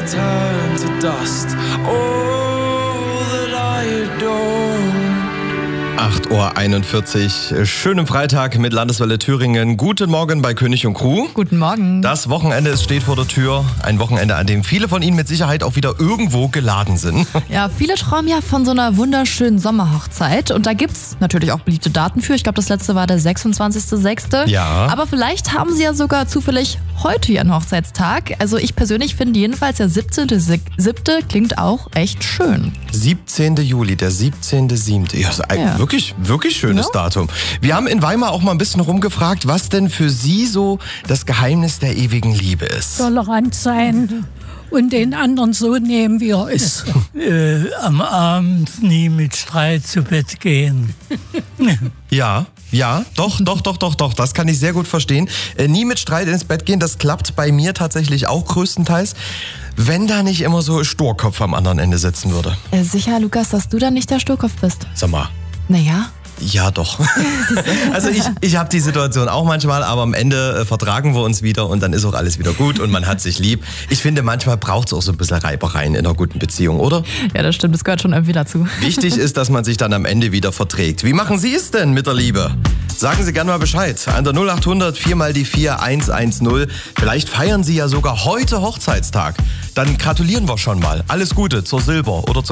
turn to dust. All that I adore. 8:41 Uhr. Schönen Freitag mit Landeswelle Thüringen. Guten Morgen bei König und Crew. Guten Morgen. Das Wochenende steht vor der Tür. Ein Wochenende, an dem viele von Ihnen mit Sicherheit auch wieder irgendwo geladen sind. Ja, viele träumen ja von so einer wunderschönen Sommerhochzeit. Und da gibt's natürlich auch beliebte Daten für. Ich glaube, das letzte war der 26.06. Ja. Aber vielleicht haben Sie ja sogar zufällig heute Ihren Hochzeitstag. Also ich persönlich finde jedenfalls der 17.07. klingt auch echt schön. 17. Juli, der 17.07. Ja, ist ein wirklich schönes Datum. Wir haben in Weimar auch mal ein bisschen rumgefragt, was denn für Sie so das Geheimnis der ewigen Liebe ist. Tolerant sein und den anderen so nehmen, wie er ist. Am Abend nie mit Streit zu Bett gehen. Ja, doch, das kann ich sehr gut verstehen. Nie mit Streit ins Bett gehen, das klappt bei mir tatsächlich auch größtenteils, wenn da nicht immer so ein Sturkopf am anderen Ende sitzen würde. Sicher, Lukas, dass du dann nicht der Sturkopf bist? Sag mal. Naja. Ja, doch. Also ich habe die Situation auch manchmal, aber am Ende vertragen wir uns wieder und dann ist auch alles wieder gut und man hat sich lieb. Ich finde, manchmal braucht es auch so ein bisschen Reibereien in einer guten Beziehung, oder? Ja, das stimmt, das gehört schon irgendwie dazu. Wichtig ist, dass man sich dann am Ende wieder verträgt. Wie machen Sie es denn mit der Liebe? Sagen Sie gerne mal Bescheid. An der 0800 4 mal die 4 110. Vielleicht feiern Sie ja sogar heute Hochzeitstag. Dann gratulieren wir schon mal. Alles Gute zur Silber- oder zur